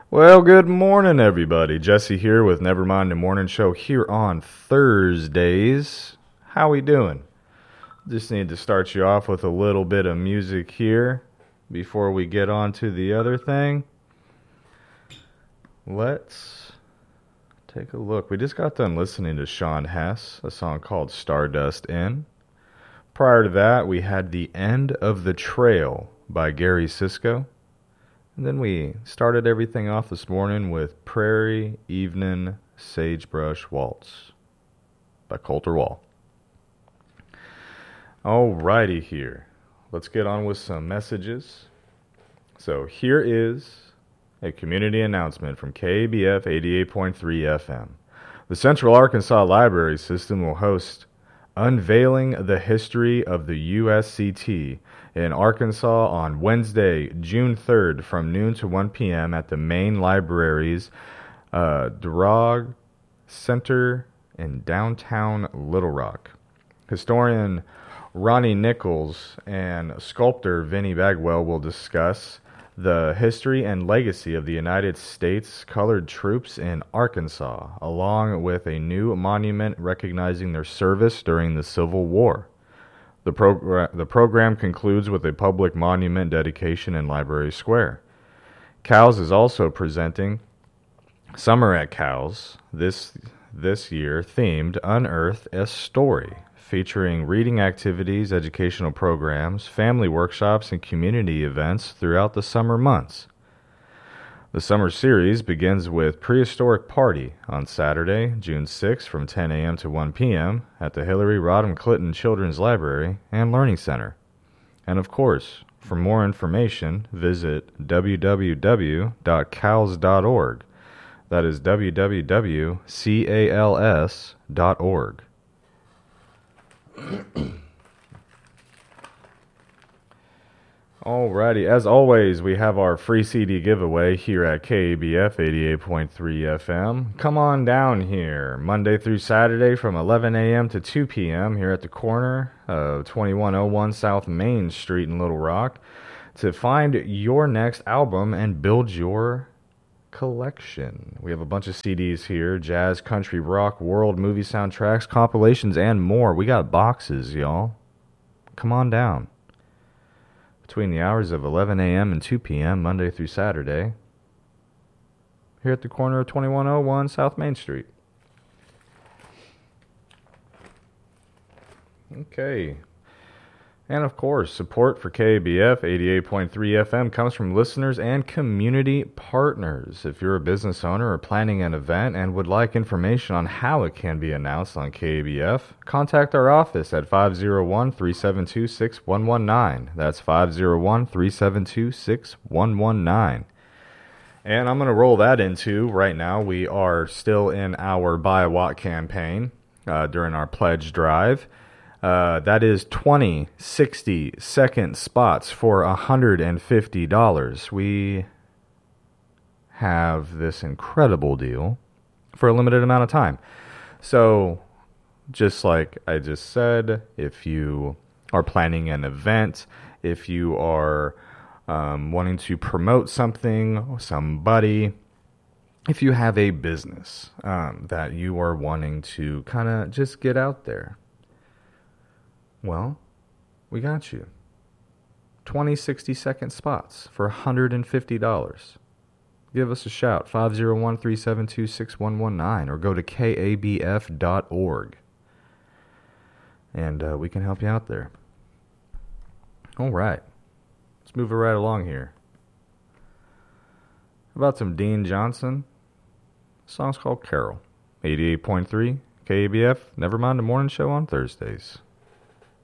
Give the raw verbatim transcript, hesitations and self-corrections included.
Well, good morning, everybody. Jesse here with Nevermind the Morning Show here on Thursdays. How we doing? Just need to start you off with a little bit of music here before we get on to the other thing. Let's take a look. We just got done listening to Sean Hess, a song called Stardust Inn. Prior to that, we had The End of the Trail by Gary Sisko. And then we started everything off this morning with Prairie Evening Sagebrush Waltz by Colter Wall. Alrighty here. Let's get on with some messages. So here is a community announcement from K A B F eighty-eight point three F M. The Central Arkansas Library System will host Unveiling the History of the U S C T in Arkansas on Wednesday, June third from noon to one p.m. at the main library's uh, Drog Center in downtown Little Rock. Historian Ronnie Nichols and sculptor Vinnie Bagwell will discuss the history and legacy of the United States Colored Troops in Arkansas, along with a new monument recognizing their service during the Civil War. The, progr- the program concludes with a public monument dedication in Library Square. C O W S is also presenting Summer at C O W S this, this year themed Unearth a Story, featuring reading activities, educational programs, family workshops, and community events throughout the summer months. The summer series begins with Prehistoric Party on Saturday, June sixth from ten a.m. to one p.m. at the Hillary Rodham Clinton Children's Library and Learning Center. And of course, for more information, visit w w w dot cals dot org. That is w w w dot cals dot org. Alrighty, as always, we have our free C D giveaway here at K A B F eighty-eight point three F M. Come on down here, Monday through Saturday from eleven a.m. to two p.m. here at the corner of twenty-one oh one South Main Street in Little Rock to find your next album and build your collection. We have a bunch of C Ds here: jazz, country, rock, world, movie soundtracks, compilations, and more. We got boxes, y'all. Come on down. Between the hours of eleven a.m. and two p.m. Monday through Saturday, here at the corner of twenty-one oh one South Main Street. Okay. And of course, support for K A B F eighty-eight point three F M comes from listeners and community partners. If you're a business owner or planning an event and would like information on how it can be announced on K A B F, contact our office at five oh one, three seven two, six one one nine. That's five oh one, three seven two, six one one nine. And I'm going to roll that into, right now, we are still in our Buy a Watt campaign uh, during our pledge drive. Uh, that is twenty sixty second spots for one hundred fifty dollars. We have this incredible deal for a limited amount of time. So, just like I just said, if you are planning an event, if you are um, wanting to promote something, somebody, if you have a business um, that you are wanting to kind of just get out there, well, we got you. twenty sixty second spots for one hundred fifty dollars. Give us a shout, five oh one, three seven two, six one one nine, or go to k a b f dot org. And uh, we can help you out there. All right. Let's move it right along here. How about some Dean Johnson? The song's called Carol. eighty-eight point three K A B F, Nevermind the Morning Show on Thursdays.